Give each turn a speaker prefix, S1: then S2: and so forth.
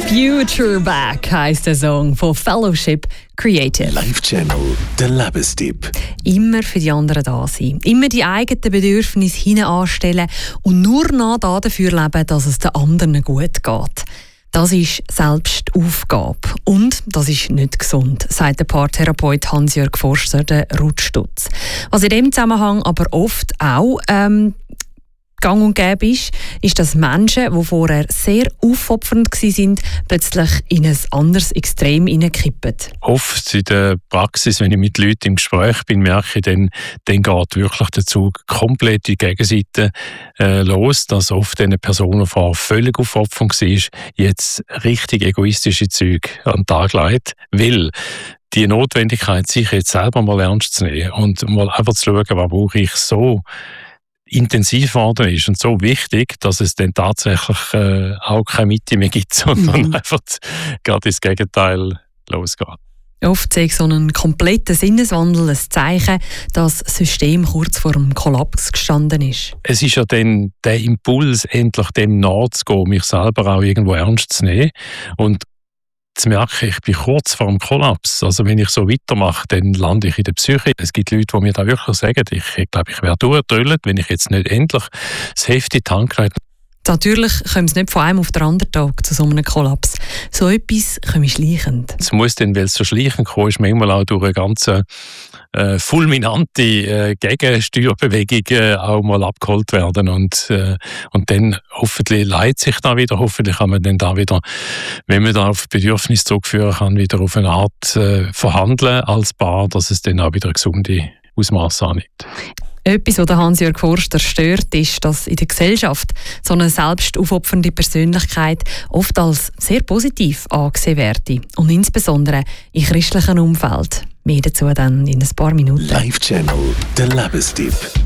S1: Future Back heisst der Song von Fellowship Creative.
S2: Live Channel, der Lebenstipp.
S1: Immer für die anderen da sein. Immer die eigenen Bedürfnisse hinten anstellen und nur noch dafür leben, dass es den anderen gut geht. Das ist Selbstaufgabe. Und das ist nicht gesund, sagt der Paartherapeut Hans-Jörg Forster, der Ruth Stutz. Was in dem Zusammenhang aber oft auch gang und gäbe ist, dass Menschen, die vorher sehr aufopfernd waren, plötzlich in ein anderes Extrem hineinkippen.
S3: Oft in der Praxis, wenn ich mit Leuten im Gespräch bin, merke ich, dann geht wirklich der Zug komplett in die Gegenseite los, dass oft eine Person, die vorher völlig aufopfernd war, jetzt richtig egoistische Züge an den Tag legt, weil die Notwendigkeit, sich jetzt selber mal ernst zu nehmen und mal einfach zu schauen, was brauche ich, so intensiv geworden ist und so wichtig, dass es dann tatsächlich auch keine Mitte mehr gibt, sondern einfach gerade ins Gegenteil losgeht.
S1: Oft sehe ich so einen kompletten Sinneswandel, ein Zeichen, dass das System kurz vor dem Kollaps gestanden ist.
S3: Es ist ja dann der Impuls, endlich dem nachzugehen, mich selber auch irgendwo ernst zu nehmen und zu merken, ich bin kurz vor dem Kollaps. Also wenn ich so weitermache, dann lande ich in der Psyche. Es gibt Leute, die mir da wirklich sagen, ich glaube, ich wäre durchgedrüllt, wenn ich jetzt nicht endlich das Heft in die Hand genommen hätte.
S1: Natürlich kommt es nicht von einem auf den anderen Tag zu so einem Kollaps. So etwas kommt schleichend.
S3: Es muss dann, weil es so schleichend kommt, ist manchmal auch durch eine ganz fulminante Gegensteuerbewegung auch mal abgeholt werden. Und dann hoffentlich leitet sich da wieder, hoffentlich kann man dann da wieder, wenn man da auf Bedürfnis zurückführen kann, wieder auf eine Art verhandeln als Paar, dass es dann auch wieder gesunde Ausmaße annimmt.
S1: Etwas, was Hans-Jörg Forster stört, ist, dass in der Gesellschaft so eine selbstaufopfernde Persönlichkeit oft als sehr positiv angesehen werde. Und insbesondere im christlichen Umfeld. Mehr dazu dann in ein paar Minuten.
S2: Live Channel, der Lebenstipp.